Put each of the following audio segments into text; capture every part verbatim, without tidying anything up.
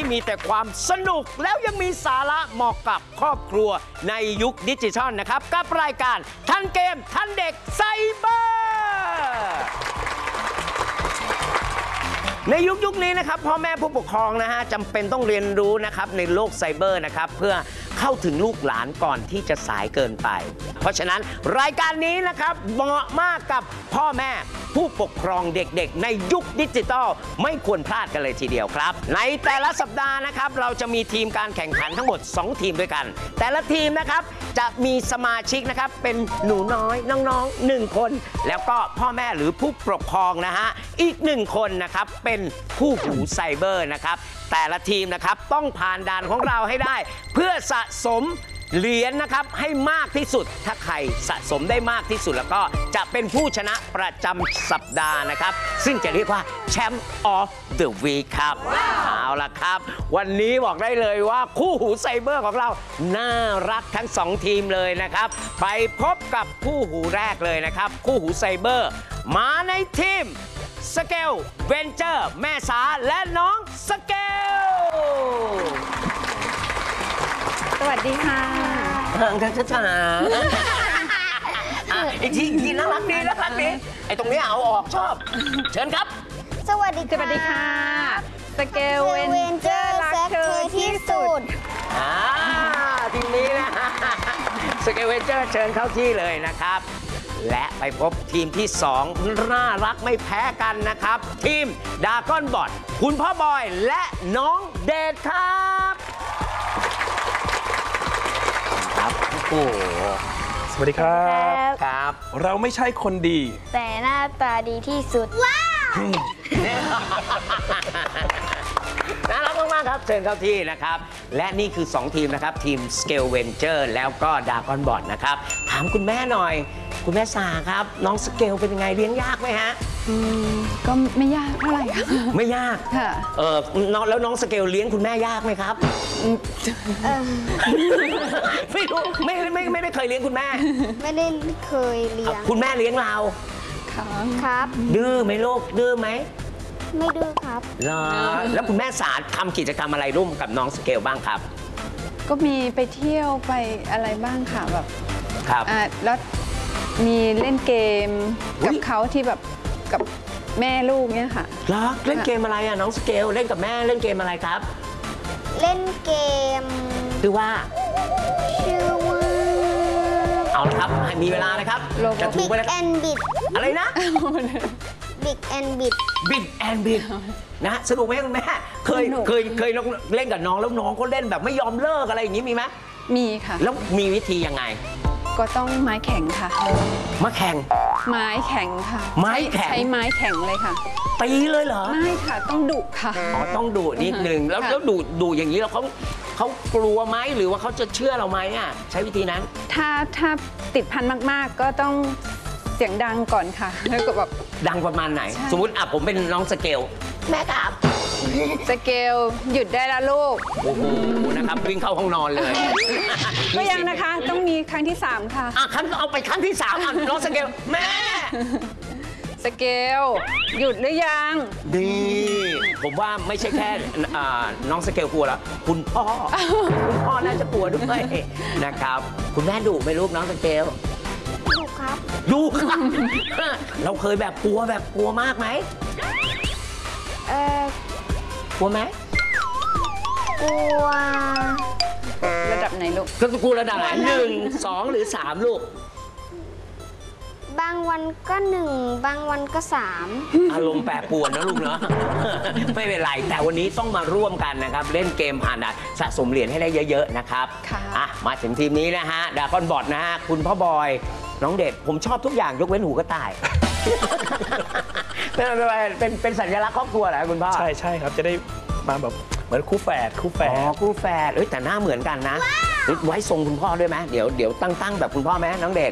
มีแต่ความสนุกแล้วยังมีสาระเหมาะกับครอบครัวในยุคดิจิทัลนะครับกับรายการทันเกมทันเด็กไซเบอร์ในยุคยุคนี้นะครับพ่อแม่ผู้ปกครองนะฮะจำเป็นต้องเรียนรู้นะครับในโลกไซเบอร์นะครับเพื่อเข้าถึงลูกหลานก่อนที่จะสายเกินไปเพราะฉะนั้นรายการนี้นะครับเหมาะมากกับพ่อแม่ผู้ปกครองเด็กๆในยุคดิจิทัลไม่ควรพลาดกันเลยทีเดียวครับในแต่ละสัปดาห์นะครับเราจะมีทีมการแข่งขันทั้งหมดสองทีมด้วยกันแต่ละทีมนะครับจะมีสมาชิกนะครับเป็นหนูน้อยน้องๆหนึ่งคนแล้วก็พ่อแม่หรือผู้ปกครองนะฮะอีกหนึ่งคนนะครับเป็นคู่หูไซเบอร์นะครับแต่ละทีมนะครับต้องผ่านด่านของเราให้ได้เพื่อสะสมเหรียญนะครับให้มากที่สุดถ้าใครสะสมได้มากที่สุดแล้วก็จะเป็นผู้ชนะประจำสัปดาห์นะครับซึ่งจะเรียกว่าแชมป์ออฟเดอะวีคครับ wow. เอาล่ะครับวันนี้บอกได้เลยว่าคู่หูไซเบอร์ของเราน่ารักทั้งสองทีมเลยนะครับไปพบกับคู่หูแรกเลยนะครับคู่หูไซเบอร์มาในทีมสเกลเวนเจอร์แม่สาและน้องสเกลสวัสดีค่ะเฮิงกันช้าๆอีกทีอีกทีน่ารักดีน่ารักดีไอ้ตรงนี้เอาออกชอบเชิญครับสวัสดีสวัสดีค่ะสเกลเวนเจอร์รักเธอที่สุดอ่าทีนี้นะสเกลเวนเจอร์เชิญเข้าที่เลยนะครับและไปพบทีมที่สองน่ารักไม่แพ้กันนะครับทีมดราก้อนบอทคุณพ่อบอยและน้องเดชครับครับโอ้สวัสดีครับครับเราไม่ใช่คนดีแต่หน้าตาดีที่สุดว้าวน่ารักมากๆครับเชิญเข้าที่นะครับและนี่คือสองทีมนะครับทีม Scale Venture แล้วก็ Dragon Bot นะครับถามคุณแม่หน่อยคุณแม่สาครับน้องสเกลเป็นยังไงเลี้ยงยากไหมฮะอืมก็ไม่ยากเท่าไหร่ค่ะไม่ยากค่ะเออแล้วน้องสเกลเลี้ยงคุณแม่ยากไหมครับไม่รู้ไม่ไม่ไม่ได้เคยเลี้ยงคุณแม่ไม่ได้เคยเลี้ยงคุณแม่เลี้ยงเราครับดื้อไหมลูกดื้อไหมไม่ดื้อครับเหรอแล้วคุณแม่สาทำกิจกรรมอะไรร่วมกับน้องสเกลบ้างครับก็มีไปเที่ยวไปอะไรบ้างค่ะแบบครับอ่าแล้วมีเล่นเกมกับเขาที่แบบกับแม่ลูกเนี่ยค่ะเหรอเล่นเกมอะไรอ่ะน้องสเกลเล่นกับแม่เล่นเกมอะไรครับเล่นเกมชื่อว่าชื่อว่าเอาละครับมีเวลานะครับจะถูกไปแล้ว Big and Bit อะไรนะ Big and Bit Big and Bit นะสนุกไหมคุณแม่เคยเคยเคยเล่นกับน้องแล้วน้องก็เล่นแบบไม่ยอมเลิกอะไรอย่างนี้มีไหมมีค่ะแล้วมีวิธียังไงก็ต้องไม้แข็งค่ะมาแข่งไม้แข็งค่ะไม้แข็งใช้ไม้แข็งเลยค่ะตีเลยเหรอไม่ค่ะต้องดุค่ะอ๋อต้องดุนิดนึงแล้วแล้วดุดุอย่างนี้แล้วเขาเขากลัวไหมหรือว่าเขาจะเชื่อเราไหมอ่ะใช้วิธีนั้นถ้าถ้าติดพันมากๆก็ต้องเสียงดังก่อนค่ะแล้วก็แบบดังประมาณไหนสมมติอ่ะผมเป็นน้องสเกลแม่ครับสเกลหยุดได้แล้วลูกโอ้โหนะครับวิ่งเข้าห้องนอนเลยก็ยังนะคะต้องมีครั้งที่สามค่ะอ่ะครั้งเอาไปครั้งที่สามอ่ะน้องสเกลแม่สเกลหยุดหรือยังดีผมว่าไม่ใช่แค่น้องสเกลกลัวแล้วคุณพ่อคุณพ่อน่าจะกลัวด้วยนะครับคุณแม่ดุไหมลูกน้องสเกลดุครับดุครับเราเคยแบบกลัวแบบกลัวมากไหมเออกลัวไหมกลัวระดับไหนลูกก็กลัวระดับไหนหนึ่งสองหรือสามลูกบางวันก็หนึ่งบางวันก็สามอารมณ์แปรปรวนนะลูกเนาะไม่เป็นไรแต่วันนี้ต้องมาร่วมกันนะครับเล่นเกมผ่านด่านสะสมเหรียญให้ได้เยอะๆนะครับอ่ะมาถึงทีมนี้นะฮะดราก้อนบอทนะฮะคุณพ่อบอยน้องเด็ดผมชอบทุกอย่างยกเว้นหูกระต่ายเป็นเป็นเป็นสัญลักษณ์ครอบครัวเหรอคุณพ่อใช่ใช่ครับจะได้มาแบบเหมือนคู่แฝดคู่แฝดอ๋อคู่แฝดเอ้ยแต่หน้าเหมือนกันนะไว้ทรงคุณพ่อด้วยไหมเดี๋ยวเดี๋ยวตั้งตั้งแบบคุณพ่อไหมน้องเด็ด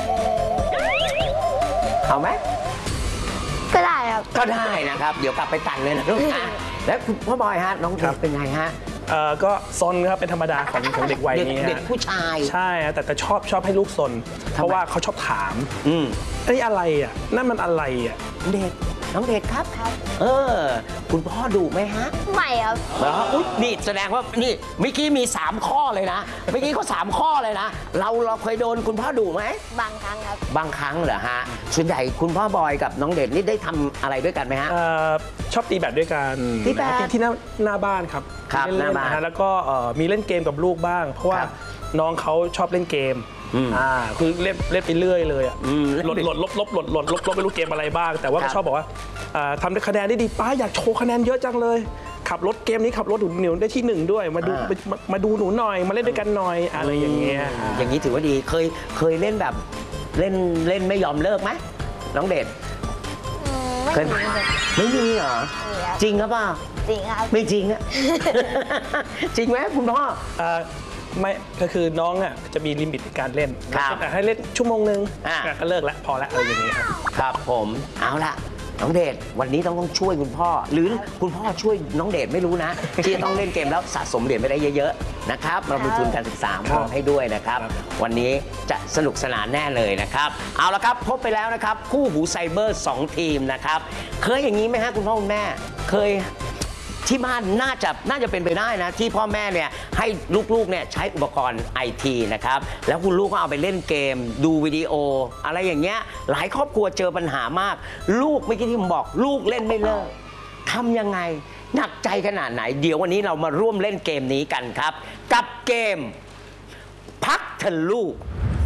เอาไหมก็ได้ครับก็ได้นะครับเดี๋ยวกลับไปตัดเลยนะลูกนะแล้วคุณพ่อบอยฮะน้องเด็กเป็นไงฮะเอ่อก็ซนครับเป็นธรรมดาของของเด็กวัยนี้เด็กผู้ชายใช่แต่แต่ชอบชอบให้ลูกซนเพราะว่าเขาชอบถามอืมนี่อะไรอ่ะนั่นมันอะไรอ่ะเด็กน้องเดชครับครับเออ คุณพ่อดุไหมฮะไม่ครับเหรออุ๊ยนี่แสดงว่านี่เมื่อกี้มีสามข้อเลยนะเมื่อกี้ก็สามข้อเลยนะเราเราเคยโดนคุณพ่อดุไหมบางครั้งครับบางครั้งเหรอฮะส่วนใหญ่คุณพ่อบอยกับน้องเดชนี่ได้ทำอะไรด้วยกันไหมฮะเอ่อชอบตีแบดด้วยกันตีแบดที่ที่หน้าหน้าบ้านครับครับเล่หน้าบ้านๆะฮะแล้วก็เอ่อมีเล่นเกมกับลูกบ้าง เพราะว่าครับน้องเขาชอบเล่นเกมอืมอ่าคือเล่นเล่นไปเรื่อยเลยอ่ะอืมหลดหลดลบลบหลดหลดลบลบไม่รู้เกมอะไรบ้าง แต่ว่าครัก็บชอบบอกว่าอ่าทำได้คะแนนได้ดีป้าอยากโชว์คะแนนเยอะจังเลย ขับรถเกมนี้ขับรถหนูหนูได้ที่หนึ่งด้วยมาดูอ่ามามาดูหนูหน่อยมาเล่นด้วยกันหน่อยอะไรอย่างเงี้ยอย่างนี้ถือว่าดีเคยเคยเล่นแบบเล่นเล่นไม่ยอมเลิกไหมน้องเดชอืมไม่เคยมีครับไม่มีเหรอมีครับจริงหรือเปล่าจริงครับไม่จริงอะ จริงไหมคุณพ่ออ่าไม่ก็คือน้องอ่ะจะมีลิมิตในการเล่นครับอ่ะให้เล่นชั่วโมงนึงอ่าอ่ะก็เลิกแล้วพอแล้วอะไรอย่างเงี้ยครับครับผมเอาละน้องเดชวันนี้ต้องต้องช่วยคุณพ่อ หรือคุณพ่อช่วยน้องเดชไม่รู้นะ ที่จะต้องเล่นเกมแล้วสะสมเหรียญไปได้เยอะๆนะครับเรามีทุนการศึกษามอบให้ด้วยนะครับ วันนี้จะสนุกสนานแน่เลยนะครับเอาละครับพบไปแล้วนะครับคู่หูไซเบอร์สองทีมนะครับเคยอย่างนี้ไหมฮะคุณพ่อคุณแม่เคย ที่บ้านน่าจะน่าจะเป็นไปได้นะที่พ่อแม่เนี่ยให้ลูกๆเนี่ยใช้อุปกรณ์ไอทีนะครับแล้วคุณลูกก็เอาไปเล่นเกม ดูวิดีโอ อะไรอย่างเงี้ยหลายครอบครัวเจอปัญหามาก ลูกเมื่อกี้ที่ผมบอกลูกเล่นไม่เลิกทำยังไงหนักใจขนาดไหน เดี๋ยววันนี้เรามาร่วมเล่นเกมนี้กันครับ กับเกม พักเถอะลูก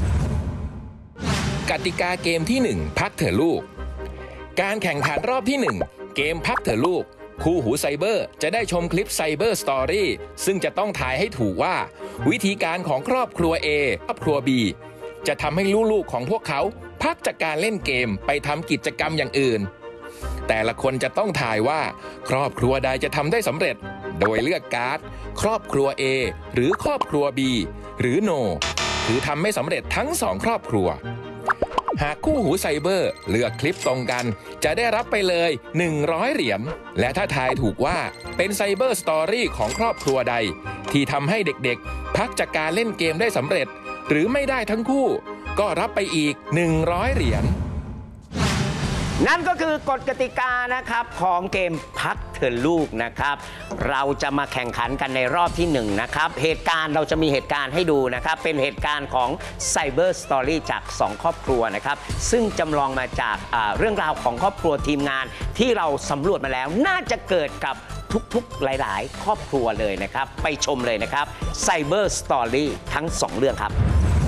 กติกาเกมที่ หนึ่ง พักเถอะลูก การแข่งขันรอบที่ หนึ่ง เกมพักเถอะลูกคู่หูไซเบอร์จะได้ชมคลิปไซเบอร์สตอรี่ซึ่งจะต้องทายให้ถูกว่า วิธีการของครอบครัว A ครอบครัว B จะทำให้ลูกๆของพวกเขาพักจากการเล่นเกมไปทำกิจกรรมอย่างอื่น แต่ละคนจะต้องทายว่า ครอบครัวใดจะทำได้สำเร็จ โดยเลือกการ์ด ครอบครัว A หรือครอบครัว B หรือ No คือทำไม่สำเร็จทั้งสองครอบครัว หากคู่หูไซเบอร์เลือกคลิปตรงกันจะได้รับไปเลยหนึ่งร้อยเหรียญและถ้าทายถูกว่าเป็นไซเบอร์สตอรี่ของครอบครัวใดที่ทำให้เด็กๆพักจากการเล่นเกมได้สำเร็จหรือไม่ได้ทั้งคู่ก็รับไปอีกหนึ่งร้อยเหรียญนั่นก็คือกฎกติกานะครับของเกมพักเถอะลูกนะครับเราจะมาแข่งขันกันในรอบที่หนึ่งนะครับเหตุการณ์เราจะมีเหตุการณ์ให้ดูนะครับเป็นเหตุการณ์ของ Cyber Story จากสองครอบครัวนะครับซึ่งจำลองมาจากอ่าเรื่องราวของครอบครัวทีมงานที่เราสำรวจมาแล้วน่าจะเกิดกับทุกๆหลายๆ ครอบครัวเลยนะครับไปชมเลยนะครับ Cyber Story ทั้งสองเรื่องครับ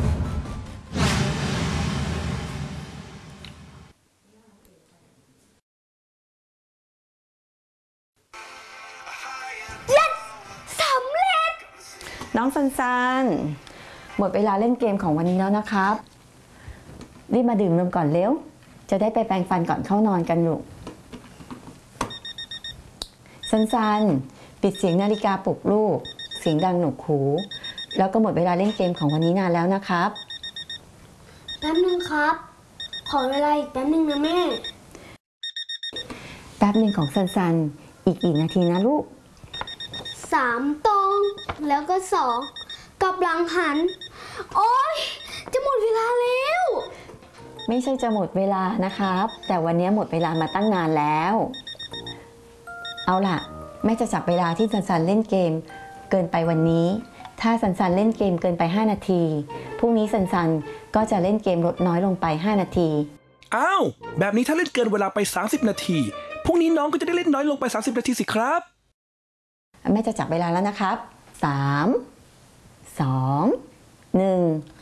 น้องซันซันหมดเวลาเล่นเกมของวันนี้แล้วนะครับ รีบมาดื่มนมก่อนเร็ว จะได้ไปแปรงฟันก่อนเข้านอนกันลูกซันซันปิดเสียงนาฬิกาปลุกลูก เสียงดังหนวกหู แล้วก็หมดเวลาเล่นเกมของวันนี้นานแล้วนะครับแป๊บนึงครับ ขอเวลาอีกแป๊บนึงนะแม่แป๊บหนึ่งของซันซันอีกกี่นาทีนะลูกสามตรง แล้วก็สองกลับหลังหัน โอ๊ย จะหมดเวลาแล้วไม่ใช่จะหมดเวลานะครับ แต่วันนี้หมดเวลามาตั้งนานแล้ว เอาล่ะแม่จะจับเวลาที่ซันซันเล่นเกมเกินไปวันนี้ ถ้าซันซันเล่นเกมเกินไปห้านาทีพรุ่งนี้ซันซันก็จะเล่นเกมลดน้อยลงไปห้านาทีอ้าวแบบนี้ถ้าเล่นเกินเวลาไปสามสิบนาทีพรุ่งนี้น้องก็จะได้เล่นน้อยลงไปสามสิบนาทีสิครับแม่จะจับเวลาแล้วนะครับสาม สอง หนึ่ง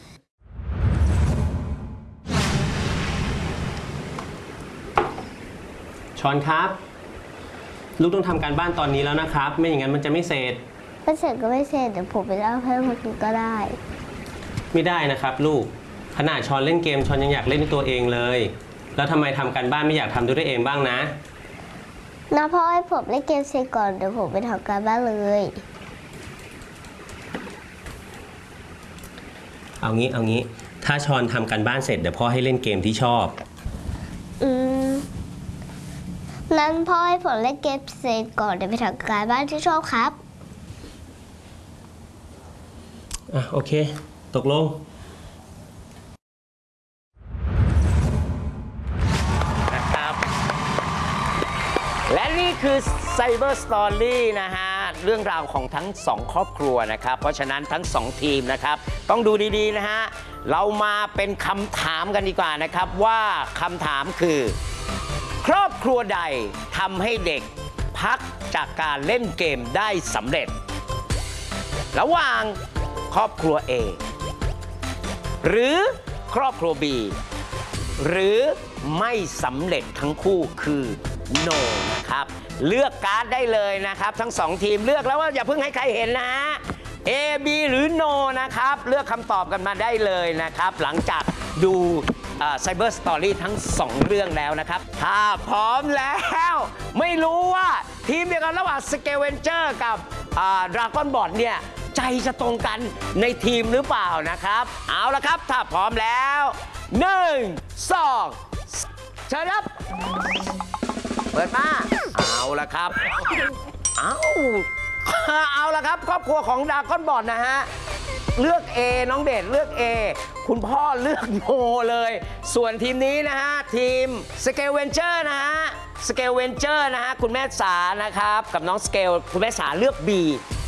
ชอนครับ ลูกต้องทำการบ้านตอนนี้แล้วนะครับ ไม่อย่างนั้นมันจะไม่เสร็จไม่เสร็จก็ไม่เสร็จเดี๋ยวผมไปเล่าเพิ่มคนอื่นก็ได้ไม่ได้นะครับลูกขนาดชอนเล่นเกมชอนยังอยากเล่นด้วยตัวเองเลย แล้วทำไมทำการบ้านไม่อยากทำด้วยตัวเองบ้างนะนะพ่อให้ผมเล่นเกมเสร็จก่อนเดี๋ยวผมไปทำการบ้านเลยเอางี้เอางี้ถ้าชอนทำการบ้านเสร็จเดี๋ยวพ่อให้เล่นเกมที่ชอบอืมนั้นพ่อให้ผมเล่นเกมเสร็จก่อนเดี๋ยวไปทำการบ้านที่ชอบครับอ่ะโอเคตกลงนะครับคือ Cyber Story นะฮะ เรื่องราวของทั้งสองครอบครัวนะครับ เพราะฉะนั้นทั้งสองทีมนะครับ ต้องดูดีๆนะฮะ เรามาเป็นคำถามกันดีกว่านะครับว่าคำถามคือ ครอบครัวใดทำให้เด็กพักจากการเล่นเกมได้สำเร็จ ระหว่างครอบครัว A หรือครอบครัว B หรือไม่สำเร็จทั้งคู่คือ no นะครับ เลือกการ์ดได้เลยนะครับ ทั้งสองทีมเลือกแล้วว่าอย่าเพิ่งให้ใครเห็นนะ A B หรือ no นะครับ เลือกคำตอบกันมาได้เลยนะครับ หลังจากดูไซเบอร์สตอรี่ทั้งสองเรื่องแล้วนะครับ ถ้าพร้อมแล้ว ไม่รู้ว่าทีมเดียวกันระหว่างสเกเวนเจอร์กับดราก้อนบอลเนี่ย ใจจะตรงกันในทีมหรือเปล่านะครับ เอาละครับ ถ้าพร้อมแล้วหนึ่ง สองเชิญครับ เปิดมา เอาละครับ เอาเอาละครับ ครอบครัวของดราก้อนบอลนะฮะ เลือก A น้องเดชเลือก A คุณพ่อเลือกโนเลย ส่วนทีมนี้นะฮะ ทีมสเกลเวนเจอร์นะฮะสเกลเวนเจอร์นะฮะ คุณแม่สานะครับ กับน้องสเกลคุณแม่สาเลือก B